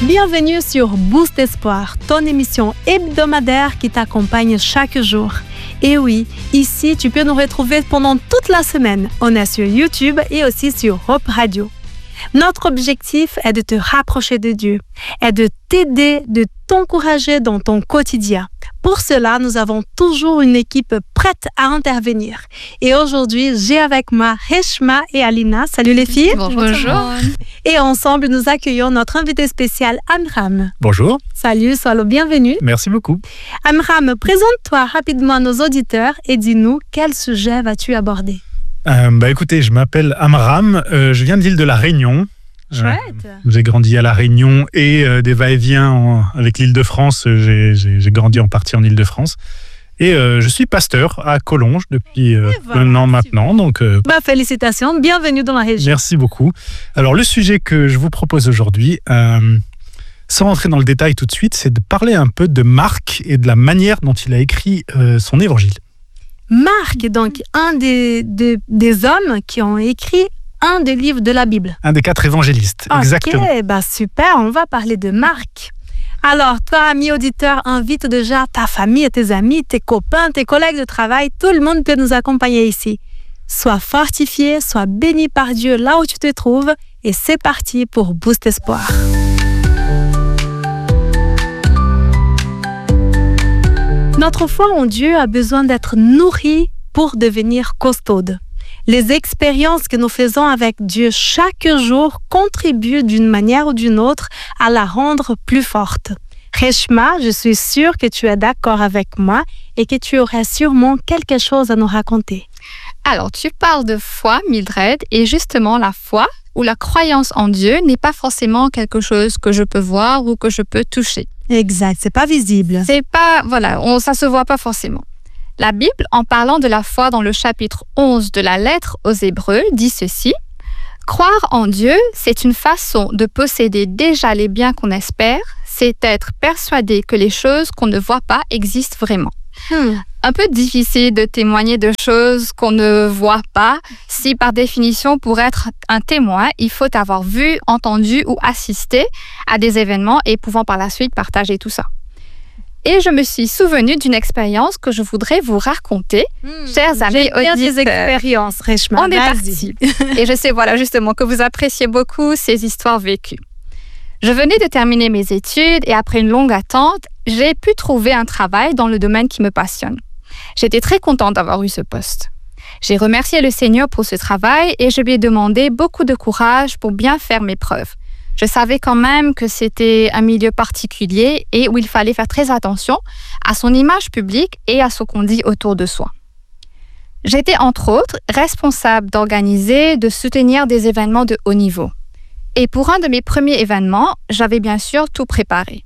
Bienvenue sur Boost Espoir, ton émission hebdomadaire qui t'accompagne chaque jour. Et oui, ici, tu peux nous retrouver pendant toute la semaine. On est sur YouTube et aussi sur Hope Radio. Notre objectif est de te rapprocher de Dieu, est de t'aider, de t'encourager dans ton quotidien. Pour cela, nous avons toujours une équipe prête à intervenir. Et aujourd'hui, j'ai avec moi Reshma et Alina. Salut les filles. Bonjour. Et ensemble, nous accueillons notre invité spécial, Amram. Bonjour. Salut, sois le bienvenu. Merci beaucoup. Amram, présente-toi rapidement à nos auditeurs et dis-nous quel sujet vas-tu aborder. Écoutez, je m'appelle Amram, je viens de l'île de la Réunion. Chouette. J'ai grandi à la Réunion et des va-et-vient avec l'Île-de-France. J'ai grandi en partie en Île-de-France. Et je suis pasteur à Collonges depuis un an maintenant. Donc, félicitations, bienvenue dans la région. Merci beaucoup. Alors, le sujet que je vous propose aujourd'hui, sans rentrer dans le détail tout de suite, c'est de parler un peu de Marc et de la manière dont il a écrit son évangile. Marc est donc un des hommes qui ont écrit un des livres de la Bible. Un des 4 évangélistes, exactement. Ok, super, on va parler de Marc. Alors, toi, ami auditeur, invite déjà ta famille, tes amis, tes copains, tes collègues de travail. Tout le monde peut nous accompagner ici. Sois fortifié, sois béni par Dieu là où tu te trouves. Et c'est parti pour Boost Espoir. Notre foi en Dieu a besoin d'être nourrie pour devenir costaude. Les expériences que nous faisons avec Dieu chaque jour contribuent d'une manière ou d'une autre à la rendre plus forte. Reshma, je suis sûre que tu es d'accord avec moi et que tu aurais sûrement quelque chose à nous raconter. Alors, tu parles de foi, Mildred, et justement, la foi ou la croyance en Dieu n'est pas forcément quelque chose que je peux voir ou que je peux toucher. Exact, c'est pas visible. Ça se voit pas forcément. La Bible, en parlant de la foi dans le chapitre 11 de la lettre aux Hébreux, dit ceci: « Croire en Dieu, c'est une façon de posséder déjà les biens qu'on espère, c'est être persuadé que les choses qu'on ne voit pas existent vraiment. » Un peu difficile de témoigner de choses qu'on ne voit pas si, par définition, pour être un témoin, il faut avoir vu, entendu ou assisté à des événements et pouvant par la suite partager tout ça. Et je me suis souvenue d'une expérience que je voudrais vous raconter, chers amis auditeurs. J'aime bien tes expériences, Reshma. On est parti. Et je sais, justement, que vous appréciez beaucoup ces histoires vécues. Je venais de terminer mes études et après une longue attente, j'ai pu trouver un travail dans le domaine qui me passionne. J'étais très contente d'avoir eu ce poste. J'ai remercié le Seigneur pour ce travail et je lui ai demandé beaucoup de courage pour bien faire mes preuves. Je savais quand même que c'était un milieu particulier et où il fallait faire très attention à son image publique et à ce qu'on dit autour de soi. J'étais entre autres responsable d'organiser, de soutenir des événements de haut niveau. Et pour un de mes premiers événements, j'avais bien sûr tout préparé.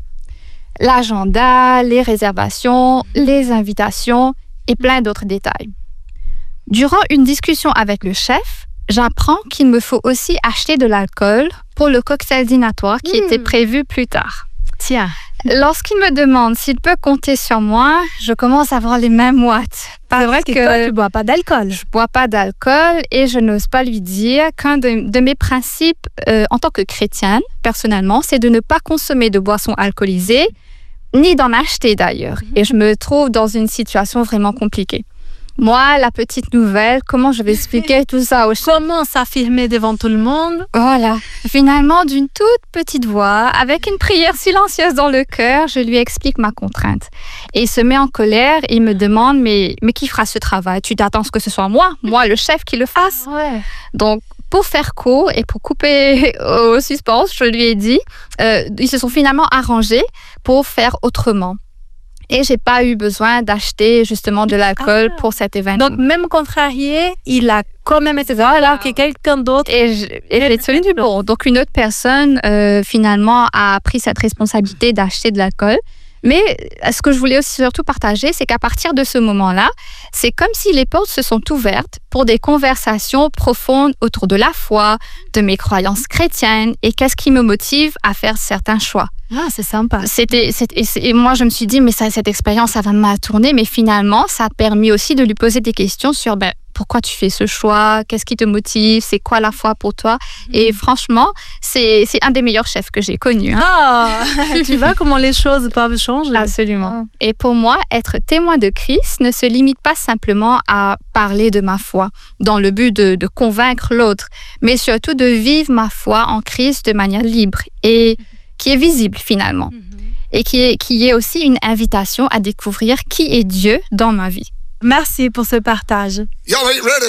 L'agenda, les réservations, les invitations et plein d'autres détails. Durant une discussion avec le chef, j'apprends qu'il me faut aussi acheter de l'alcool pour le cocktail dînatoire qui était prévu plus tard. Tiens. Lorsqu'il me demande s'il peut compter sur moi, je commence à avoir les mains moites. C'est vrai que toi, tu ne bois pas d'alcool. Je ne bois pas d'alcool et je n'ose pas lui dire qu'un de mes principes en tant que chrétienne, personnellement, c'est de ne pas consommer de boissons alcoolisées, ni d'en acheter d'ailleurs. Et je me trouve dans une situation vraiment compliquée. Moi, la petite nouvelle, comment je vais expliquer tout ça au chef? Comment s'affirmer devant tout le monde? Voilà. Finalement, d'une toute petite voix, avec une prière silencieuse dans le cœur, je lui explique ma contrainte. Et il se met en colère et il me demande, mais qui fera ce travail? Tu t'attends à ce que ce soit moi, le chef, qui le fasse? Ouais. Donc, pour faire court et pour couper au suspense, je lui ai dit, ils se sont finalement arrangés pour faire autrement. Et j'ai pas eu besoin d'acheter justement de l'alcool pour cet événement. Donc, même contrarié, il a quand même été alors que quelqu'un d'autre... Et j'ai tenu du bon. Donc, une autre personne, finalement, a pris cette responsabilité d'acheter de l'alcool. Mais ce que je voulais aussi surtout partager, c'est qu'à partir de ce moment-là, c'est comme si les portes se sont ouvertes pour des conversations profondes autour de la foi, de mes croyances chrétiennes et qu'est-ce qui me motive à faire certains choix. Ah, c'est sympa. Et moi, je me suis dit, mais cette expérience, ça va me tourner. Mais finalement, ça a permis aussi de lui poser des questions sur pourquoi tu fais ce choix, qu'est-ce qui te motive, c'est quoi la foi pour toi. Et franchement, c'est un des meilleurs chefs que j'ai connus. Ah, tu vois comment les choses peuvent changer. Absolument. Et pour moi, être témoin de Christ ne se limite pas simplement à parler de ma foi dans le but de convaincre l'autre, mais surtout de vivre ma foi en Christ de manière libre et qui est visible finalement. Et qui est aussi une invitation à découvrir qui est Dieu dans ma vie. Merci pour ce partage.